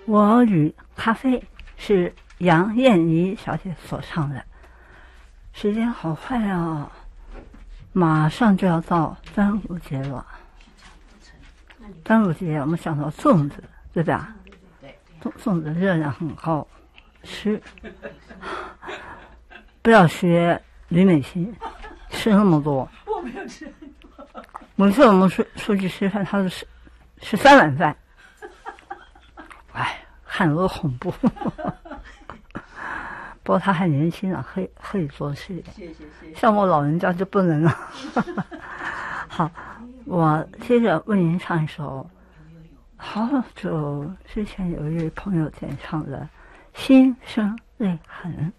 我与咖啡是杨燕妮小姐所唱的。时间好快啊，马上就要到端午节了。端午节我们想到粽子，对吧？粽子热量很高，吃不要学李美琴吃那么多。 我没有吃。 每次我们出去吃饭，他是吃3碗饭。哎，看我恐怖。不过他还年轻啊，可以做事。 谢谢。 像我老人家就不能了。好，我接着为您唱一首好久之前有一位朋友点唱的《心生泪痕》。